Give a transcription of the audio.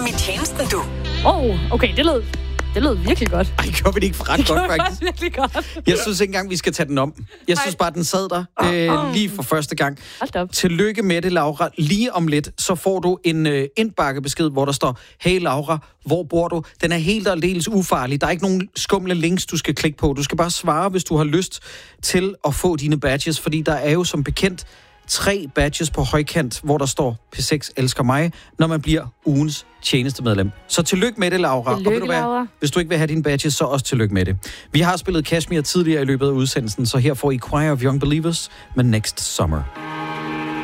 i tjenesten, du. Okay, det lød virkelig godt. Ej, gør vi det ikke for ret godt, faktisk? Det virkelig godt. Jeg synes ikke engang, vi skal tage den om. Jeg synes bare, den sad der lige for første gang. Hold op. Tillykke med det, Laura. Lige om lidt, så får du en indbakkebesked, hvor der står, hey Laura, hvor bor du? Den er helt og aldeles ufarlig. Der er ikke nogen skumle links, du skal klikke på. Du skal bare svare, hvis du har lyst til at få dine badges, fordi der er jo som bekendt 3 badges på højkant, hvor der står, P6 elsker mig, når man bliver ugens tjenestemedlem. Så tillykke med det, Laura. Tillykke, og ved du hvad? Laura. Hvis du ikke vil have dine badges, så også tillykke med det. Vi har spillet Kashmir tidligere i løbet af udsendelsen, så her får I Choir of Young Believers med Next Summer.